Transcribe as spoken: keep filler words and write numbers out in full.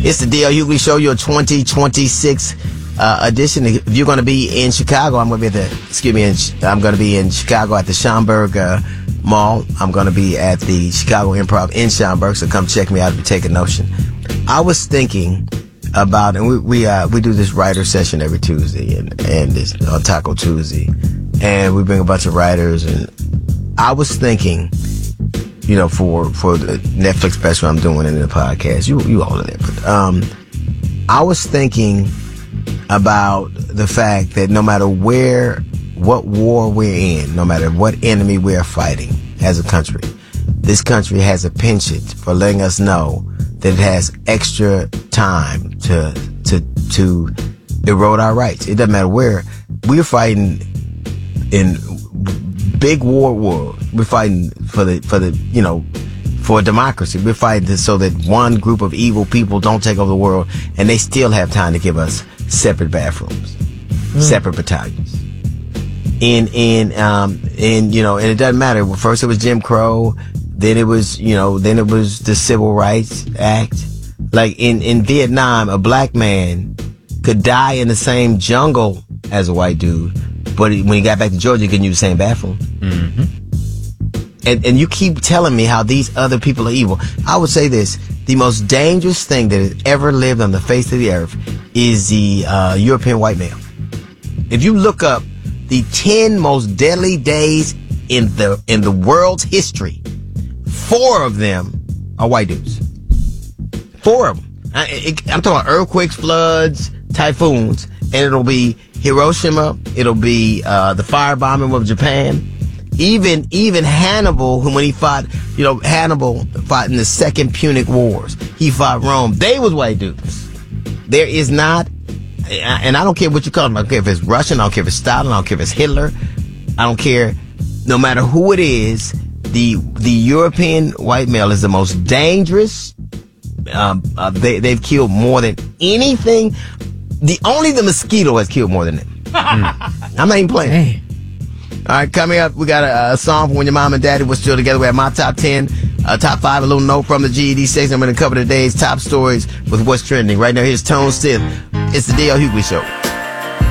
It's the D L Hughley Show, your twenty twenty-six uh, edition. If you're going to be in Chicago, I'm going to be at the, excuse me, in, I'm going to be in Chicago at the Schaumburg uh, Mall. I'm going to be at the Chicago Improv in Schaumburg, so come check me out if you take a notion. I was thinking about, and we we uh, we do this writer session every Tuesday, and and this on Taco Tuesday, and we bring a bunch of writers, and I was thinking, you know, for for the Netflix special I'm doing in the podcast, you you all know that, but um, I was thinking about the fact that no matter where, what war we're in, no matter what enemy we are fighting as a country, this country has a penchant for letting us know that it has extra time to to to erode our rights. It doesn't matter where we're fighting in big war world. We're fighting for the for the you know for democracy. We're fighting so that one group of evil people don't take over the world, and they still have time to give us separate bathrooms, mm. separate battalions. In in um in you know, and it doesn't matter. First it was Jim Crow. Then it was, you know, then it was the Civil Rights Act. Like in, in Vietnam, a black man could die in the same jungle as a white dude, but when he got back to Georgia, he couldn't use the same bathroom. Mm-hmm. And, and you keep telling me how these other people are evil. I would say this, the most dangerous thing that has ever lived on the face of the earth is the uh, European white male. If you look up the ten most deadly days in the in the world's history, four of them are white dudes. Four of them. I, it, I'm talking about earthquakes, floods, typhoons, and it'll be Hiroshima. It'll be uh, the firebombing of Japan. Even even Hannibal, when he fought, you know, Hannibal fought in the Second Punic Wars. He fought Rome. They was white dudes. There is not, and I don't care what you call them. I don't care if it's Russian. I don't care if it's Stalin. I don't care if it's Hitler. I don't care. No matter who it is, The the European white male is the most dangerous. Um, uh, they they've killed more than anything. The only the mosquito has killed more than them. Mm. I'm not even playing. Dang. All right, coming up, we got a, a song for when your mom and daddy were still together. We have my top ten, uh, top five, a little note from the G E D section. I'm going to cover today's top stories with what's trending right now. Here's Tone Stith. It's the D L Hughley Show.